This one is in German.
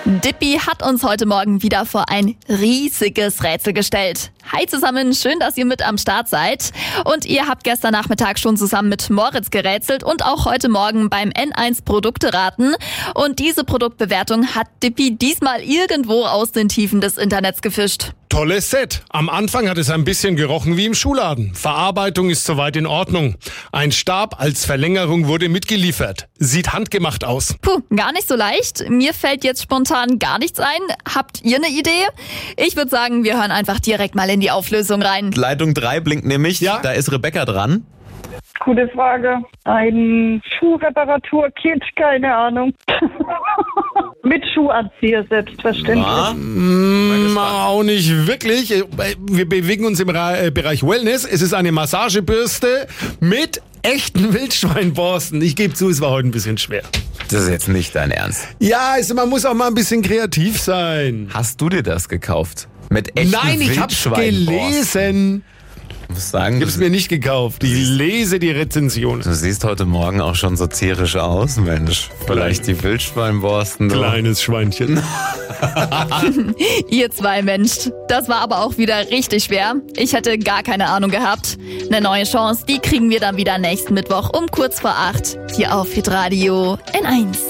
Dippy hat uns heute Morgen wieder vor ein riesiges Rätsel gestellt. Hi zusammen, schön, dass ihr mit am Start seid. Und ihr habt gestern Nachmittag schon zusammen mit Moritz gerätselt und auch heute Morgen beim N1 Produkte raten. Und diese Produktbewertung hat Dippy diesmal irgendwo aus den Tiefen des Internets gefischt. Tolles Set. Am Anfang hat es ein bisschen gerochen wie im Schuhladen. Verarbeitung ist soweit in Ordnung. Ein Stab als Verlängerung wurde mitgeliefert. Sieht handgemacht aus. Puh, gar nicht so leicht. Mir fällt jetzt spontan gar nichts ein. Habt ihr eine Idee? Ich würde sagen, wir hören einfach direkt mal in die Auflösung rein. Leitung 3 blinkt nämlich. Ja? Da ist Rebecca dran. Gute Frage. Ein Schuhreparatur-Kit, keine Ahnung. Mit Schuhanzieher selbstverständlich. Auch nicht wirklich. Wir bewegen uns im Bereich Wellness. Es ist eine Massagebürste mit echten Wildschweinborsten. Ich gebe zu, es war heute ein bisschen schwer. Das ist jetzt nicht dein Ernst. Ja, man muss auch mal ein bisschen kreativ sein. Hast du dir das gekauft? Mit echten Nein, ich hab's gelesen. Ich muss sagen, ich hab's mir nicht gekauft. Ich lese die Rezension. Du siehst heute Morgen auch schon so tierisch aus, Mensch. Vielleicht die Wildschweinborsten. Kleines Schweinchen. Ihr zwei Mensch. Das war aber auch wieder richtig schwer. Ich hätte gar keine Ahnung gehabt. Eine neue Chance, die kriegen wir dann wieder nächsten Mittwoch um kurz vor 8 hier auf Hitradio N1.